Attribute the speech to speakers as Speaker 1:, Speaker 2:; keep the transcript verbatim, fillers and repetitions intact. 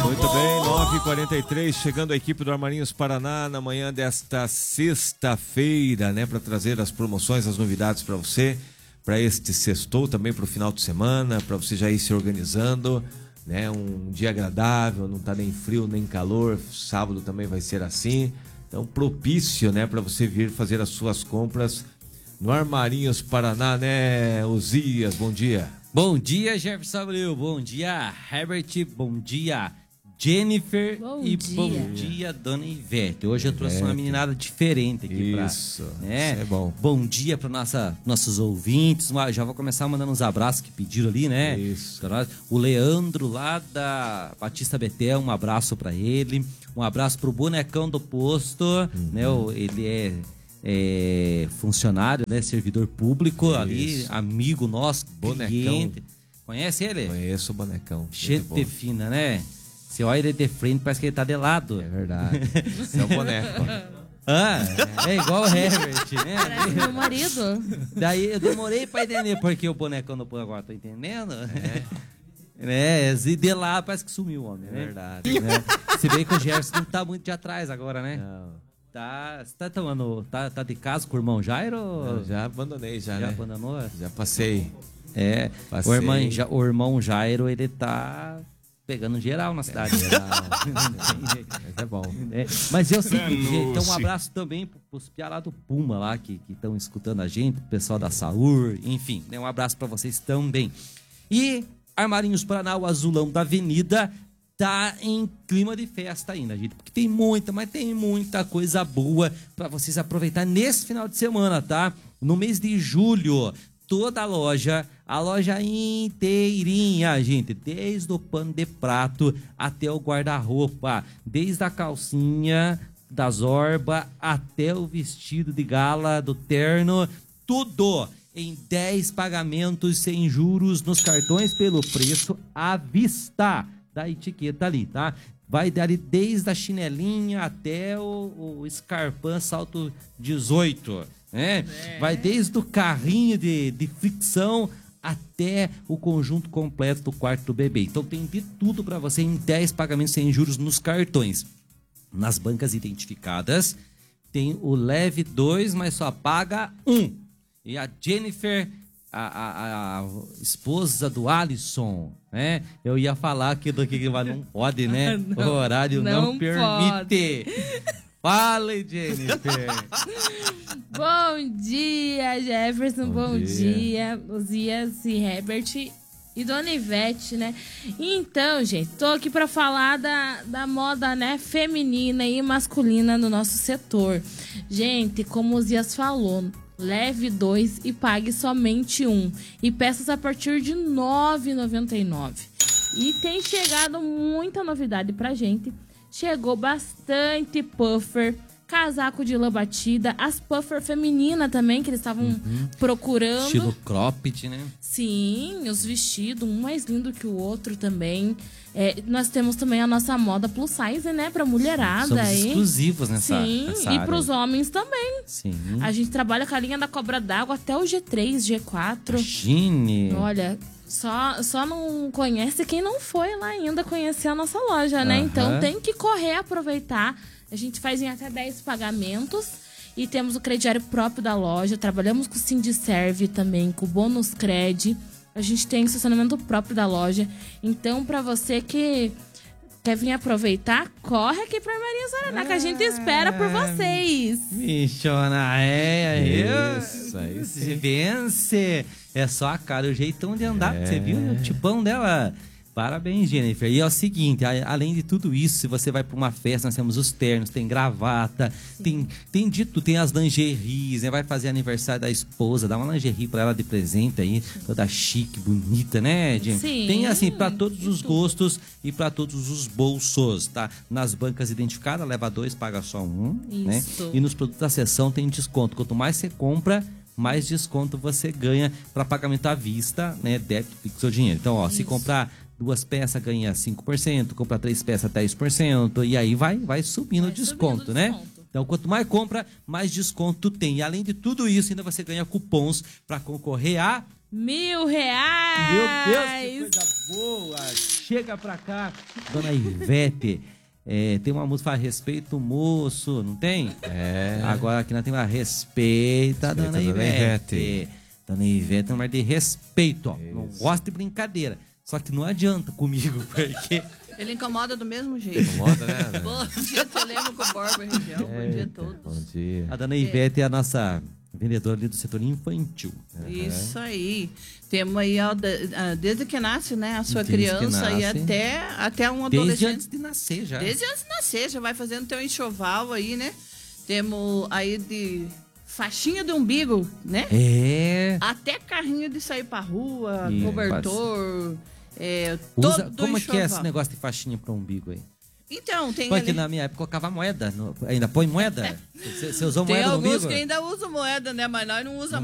Speaker 1: Muito bem, nove e quarenta e três, chegando a equipe do Armarinhos Paraná na manhã desta sexta-feira, né, para trazer as promoções, as novidades para você, para este sextou, também para o final de semana, para você já ir se organizando, né, um dia agradável, não tá nem frio nem calor, sábado também vai ser assim, então propício, né, para você vir fazer as suas compras no Armarinhos Paraná, né, Uzias, bom dia.
Speaker 2: Bom dia, Jefferson Abreu. Bom dia, Herbert. Bom dia, Jennifer.
Speaker 3: Bom
Speaker 2: e
Speaker 3: dia.
Speaker 2: bom dia, Dona Ivete. Hoje eu trouxe uma meninada diferente aqui pra...
Speaker 1: Isso,
Speaker 2: né?
Speaker 1: isso é bom.
Speaker 2: Bom dia para nossa nossos ouvintes. Já vou começar mandando uns abraços que pediram ali, né?
Speaker 1: Isso.
Speaker 2: O Leandro lá da Batista Betel, um abraço para ele. Um abraço pro Bonecão do Posto, uhum. né? Ele é... É, funcionário, né? Servidor público. Isso. Ali, amigo nosso, Bonecão. Cliente. Conhece ele?
Speaker 1: Conheço o Bonecão.
Speaker 2: Gente fina, né? Você olha ele de frente, parece que ele tá de lado.
Speaker 1: É verdade. Esse é o boneco.
Speaker 2: Ah, é igual o Herbert, né?
Speaker 3: Parece meu marido.
Speaker 2: Daí eu demorei pra entender porque o Bonecão do Pão agora, tô entendendo? É. É, e de lá parece que sumiu o homem, né?
Speaker 1: É verdade.
Speaker 2: Né? Se bem que o Gerson não tá muito de atrás agora, né?
Speaker 1: Não.
Speaker 2: Tá, você tá tomando, tá, tá de casa com o irmão Jairo?
Speaker 1: Não, já abandonei, já,
Speaker 2: Já
Speaker 1: né?
Speaker 2: abandonou?
Speaker 1: Já passei.
Speaker 2: É,
Speaker 1: Passei.
Speaker 2: o irmão, o irmão Jairo, ele tá pegando geral na cidade.
Speaker 1: É, geral. Mas é bom.
Speaker 2: É, mas é o seguinte, gente, então um abraço também pros piá lá do Puma lá, que estão escutando a gente, pro pessoal da Saúr, enfim, né, um abraço pra vocês também. E Armarinhos Paraná, o azulão da avenida, tá em clima de festa ainda, gente, porque tem muita, mas tem muita coisa boa para vocês aproveitar nesse final de semana, tá? No mês de julho, toda a loja, a loja inteirinha, gente, desde o pano de prato até o guarda-roupa, desde a calcinha da Zorba até o vestido de gala do terno, tudo em dez pagamentos sem juros nos cartões pelo preço à vista da etiqueta ali, tá? Vai dali desde a chinelinha até o, o Scarpan salto dezoito, né? É. Vai desde o carrinho de, de fricção até o conjunto completo do quarto do bebê. Então tem de tudo para você em dez pagamentos sem juros nos cartões. Nas bancas identificadas tem o Leve dois, mas só paga um. E a Jennifer... A, a, a esposa do Alisson, né? Eu ia falar aquilo que mas não pode, né? Não, o horário não, não permite. Fala, Jennifer.
Speaker 3: Bom dia, Jefferson. Bom, Bom dia. dia. Uzias e Herbert e Dona Ivete, né? Então, gente, tô aqui para falar da, da moda, né, feminina e masculina no nosso setor. Gente, como o Uzias falou, leve dois e pague somente um. E peças a partir de nove reais e noventa e nove centavos. E tem chegado muita novidade pra gente. Chegou bastante puffer, casaco de lã batida, as puffer feminina também, que eles estavam uhum. procurando.
Speaker 2: Estilo cropped, né?
Speaker 3: Sim, os vestidos, um mais lindo que o outro também. É, nós temos também a nossa moda plus size, né? Pra mulherada.
Speaker 2: Somos
Speaker 3: aí.
Speaker 2: exclusivos nessa,
Speaker 3: Sim,
Speaker 2: nessa
Speaker 3: e
Speaker 2: área.
Speaker 3: pros homens também.
Speaker 2: Sim.
Speaker 3: A gente trabalha com a linha da cobra d'água até o G três, G quatro.
Speaker 2: Imagine!
Speaker 3: Olha, só, só não conhece quem não foi lá ainda conhecer a nossa loja, né? Uhum. Então tem que correr, aproveitar. A gente faz em até dez pagamentos. E temos o crediário próprio da loja. Trabalhamos com o Sindiserve também, com o Bônus Cred. A gente tem estacionamento próprio da loja. Então, para você que quer vir aproveitar, corre aqui para Armarinhos Paraná, ah, que a gente espera por vocês.
Speaker 2: Michona, é,
Speaker 1: isso, aí
Speaker 2: se vence. É só a cara, o jeitão de andar. É. Você viu o tipão dela? Parabéns, Jennifer. E é o seguinte, além de tudo isso, se você vai para uma festa, nós temos os ternos, tem gravata, tem, tem de tudo, tem as lingeries, né? Vai fazer aniversário da esposa, dá uma lingerie para ela de presente aí, toda chique, bonita, né, Jennifer?
Speaker 3: Sim.
Speaker 2: Tem assim, para todos os gostos e para todos os bolsos, tá? Nas bancas identificadas, leva dois, paga só um, isso. né? E nos produtos da seção tem desconto. Quanto mais você compra, mais desconto você ganha para pagamento à vista, né? Débito, fixo dinheiro. Então, ó, isso. Se comprar duas peças ganha cinco por cento, compra três peças dez por cento, e aí vai, vai subindo o desconto, subindo né? Desconto. Então, quanto mais compra, mais desconto tem. E além de tudo isso, ainda você ganha cupons para concorrer a
Speaker 3: mil reais.
Speaker 2: Meu Deus, que coisa boa. Chega pra cá, dona Ivete. É, tem uma música que fala respeito moço, não tem?
Speaker 1: É.
Speaker 2: Agora aqui nós temos a respeita,
Speaker 1: Respeita,
Speaker 2: dona
Speaker 1: dona
Speaker 2: Ivete.
Speaker 1: Ivete.
Speaker 2: Dona Ivete é uma de respeito, ó. Não gosta de brincadeira. Só que não adianta comigo, porque...
Speaker 4: Ele incomoda do mesmo jeito.
Speaker 1: Incomoda, né?
Speaker 4: Bom dia, te lembro com o Borba região. Bom dia a todos.
Speaker 1: Bom dia.
Speaker 2: A dona Ivete é a nossa vendedora ali do setor infantil.
Speaker 4: Isso aí. Temos aí, ó, de- ah, desde que nasce, né, a sua
Speaker 2: Desde que
Speaker 4: criança e
Speaker 2: nasce.
Speaker 4: até, até um
Speaker 2: Desde
Speaker 4: adolescente.
Speaker 2: antes de nascer já.
Speaker 4: Desde antes de nascer, já vai fazendo teu enxoval aí, né? Temos aí de faixinha de umbigo, né?
Speaker 2: É.
Speaker 4: Até carrinho de sair pra rua,
Speaker 2: Ih,
Speaker 4: cobertor, é,
Speaker 2: Usa,
Speaker 4: todo
Speaker 2: como é que é esse
Speaker 4: enxoval.
Speaker 2: negócio de faixinha para umbigo aí?
Speaker 4: Então, tem
Speaker 2: Porque
Speaker 4: ali-
Speaker 2: na minha época colocava moeda. no- ainda põe moeda? Você, você usou
Speaker 4: tem
Speaker 2: moeda no
Speaker 4: alguns
Speaker 2: umbigo?
Speaker 4: que ainda usam moeda, né? Mas nós não usamos